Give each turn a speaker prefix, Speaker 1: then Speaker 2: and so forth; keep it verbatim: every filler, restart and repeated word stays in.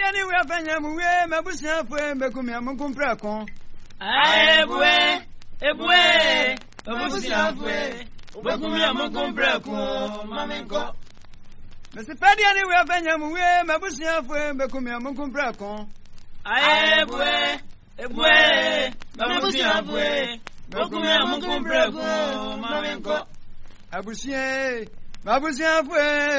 Speaker 1: ni we afanya mu we mabusia fo be kumi amunkum preko
Speaker 2: Ebwe, ebwe, mabusia fo be kumi amunkum preko mamenko.
Speaker 1: Mese pedia ni we afanya mu we mabusia fo be kumi amunkum preko
Speaker 2: Ebwe, ebwe, mabusia fo be kumi amunkum preko mamenko.
Speaker 1: Abusia mabusia fo